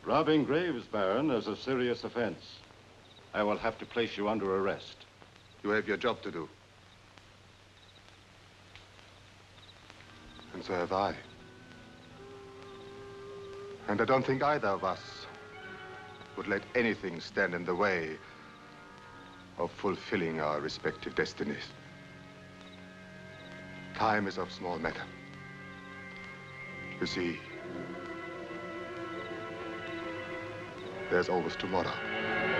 Robbing graves, Baron, is a serious offense. I will have to place you under arrest. You have your job to do. And so have I. And I don't think either of us would let anything stand in the way of fulfilling our respective destinies. Time is of small matter. You see, there's always tomorrow.